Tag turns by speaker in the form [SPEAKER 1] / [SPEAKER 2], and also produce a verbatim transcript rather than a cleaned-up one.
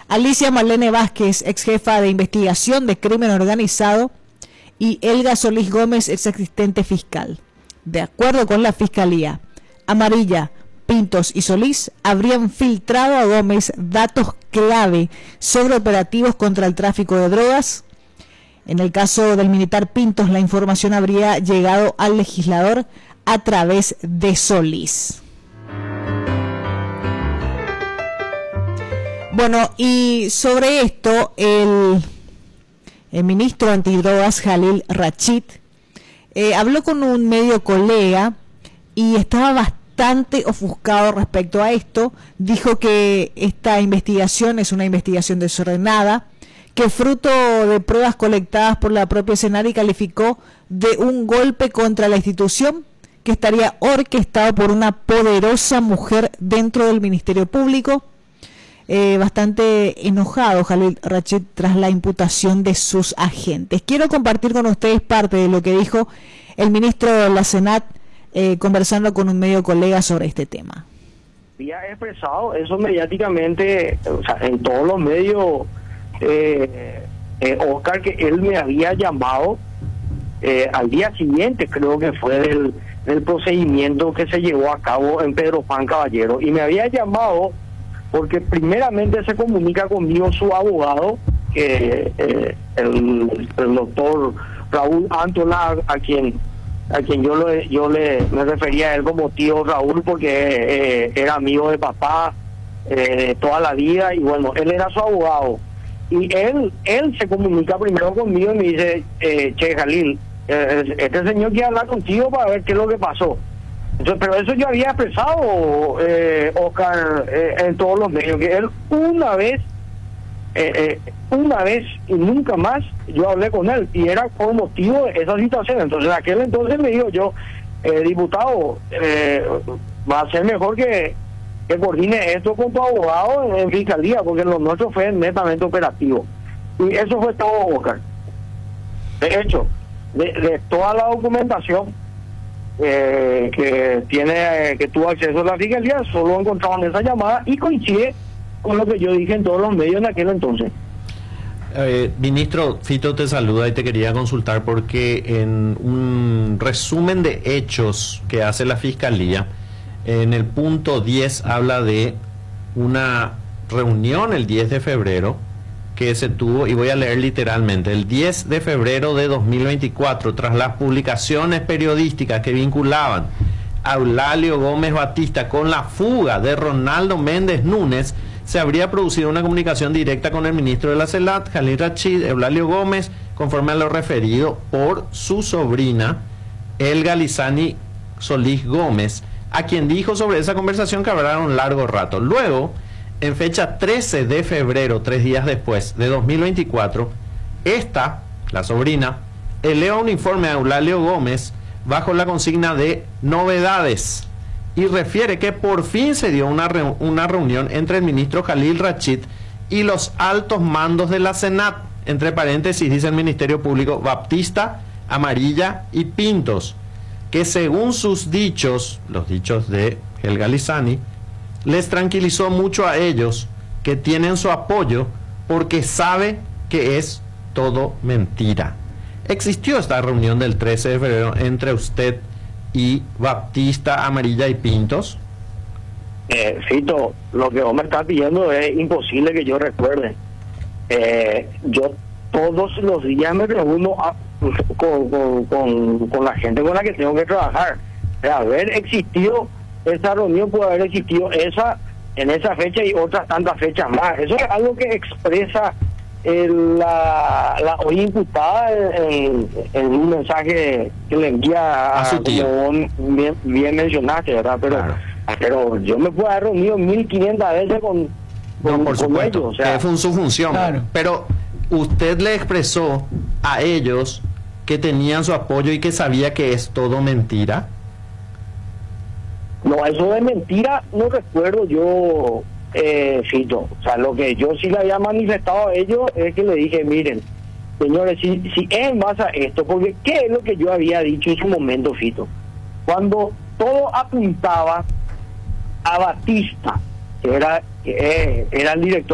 [SPEAKER 1] Alicia Marlene Vázquez, ex jefa de investigación de crimen organizado, y Elga Solís Gómez, ex asistente fiscal. De acuerdo con la Fiscalía, Amarilla, Pintos y Solís habrían filtrado a Gómez datos clave sobre operativos contra el tráfico de drogas. En el caso del militar Pintos, la información habría llegado al legislador a través de Solís. Bueno, y sobre esto, el, el ministro antidrogas, Jalil Rachid, eh, habló con un medio colega y estaba bastante ofuscado respecto a esto. Dijo que esta investigación es una investigación desordenada, que fruto de pruebas colectadas por la propia Senat, y calificó de un golpe contra la institución que estaría orquestado por una poderosa mujer dentro del Ministerio Público. Eh, bastante enojado Jalil Rachid tras la imputación de sus agentes. Quiero compartir con ustedes parte de lo que dijo el ministro de la Senat eh, conversando con un medio colega sobre este tema.
[SPEAKER 2] Había expresado eso mediáticamente, o sea, en todos los medios, eh, eh, Oscar, que él me había llamado eh, al día siguiente, creo que fue del, del procedimiento que se llevó a cabo en Pedro Juan Caballero, y me había llamado porque primeramente se comunica conmigo su abogado, que eh, el, el doctor Raúl Antola, a quien a quien yo le, yo le me refería a él como tío Raúl, porque eh, era amigo de papá eh, toda la vida, y bueno, él era su abogado, y él él se comunica primero conmigo y me dice, eh, che Jalil, eh, este señor quiere hablar contigo para ver qué es lo que pasó. Entonces, pero eso yo había expresado, eh, Oscar, eh, en todos los medios, que él una vez, eh, eh, una vez y nunca más, yo hablé con él, y era por motivo de esa situación. Entonces, en aquel entonces me dijo yo, eh, diputado, eh, va a ser mejor que, que coordine esto con tu abogado en, en fiscalía, porque lo nuestro fue netamente operativo. Y eso fue todo, Oscar. De hecho, de, de toda la documentación Eh, que tiene eh, que tuvo acceso a la fiscalía, solo encontraban esa llamada y coincide con lo que yo dije en todos los medios en aquel entonces.
[SPEAKER 3] Eh, ministro, Fito te saluda y te quería consultar porque en un resumen de hechos que hace la fiscalía, en el punto diez habla de una reunión el diez de febrero que se tuvo, y voy a leer literalmente: el diez de febrero de dos mil veinticuatro, tras las publicaciones periodísticas que vinculaban a Eulalio Gómez Batista con la fuga de Ronaldo Méndez Núñez, se habría producido una comunicación directa con el ministro de la Senat, Jalil Rachid, Eulalio Gómez, conforme a lo referido por su sobrina, Elga Lizani Solís Gómez, a quien dijo sobre esa conversación que hablaron un largo rato. Luego, en fecha trece de febrero, tres días después, de dos mil veinticuatro, esta, la sobrina, eleva un informe a Eulalio Gómez bajo la consigna de novedades y refiere que por fin se dio una, re una reunión entre el ministro Jalil Rachid y los altos mandos de la Senat, entre paréntesis dice el Ministerio Público, Baptista, Amarilla y Pintos, que según sus dichos, los dichos de Elga Lizani, les tranquilizó mucho a ellos, que tienen su apoyo, porque sabe que es todo mentira. ¿Existió esta reunión del trece de febrero entre usted y Baptista, Amarilla y Pintos?
[SPEAKER 2] Eh, Fito, lo que vos me estás pidiendo es imposible que yo recuerde. Eh, yo todos los días me reúno a, con, con, con, con la gente con la que tengo que trabajar. De haber existido esa reunión, puede haber existido esa en esa fecha y otras tantas fechas más. Eso es algo que expresa eh, la, la hoy imputada en, en un mensaje que le envía a,
[SPEAKER 3] a su tío,
[SPEAKER 2] como bien, bien mencionaste, ¿verdad? Pero, claro. pero yo me puedo haber reunido mil quinientas veces con, con,
[SPEAKER 3] no, por
[SPEAKER 2] con
[SPEAKER 3] supuesto,
[SPEAKER 2] ellos. O sea,
[SPEAKER 3] fue su función. Claro. Pero usted le expresó a ellos que tenían su apoyo y que sabía que es todo mentira.
[SPEAKER 2] No, eso de mentira no recuerdo yo, eh, Fito. O sea, lo que yo sí le había manifestado a ellos es que le dije, miren, señores, si, si es en base a esto, porque ¿qué es lo que yo había dicho en su momento, Fito? Cuando todo apuntaba a Batista, que era, que era el director